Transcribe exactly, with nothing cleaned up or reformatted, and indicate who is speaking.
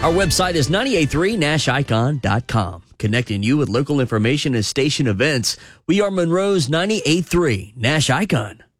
Speaker 1: Our website is nine eight three nash icon dot com. Connecting you with local information and station events. We are Monroe's ninety-eight point three Nash Icon.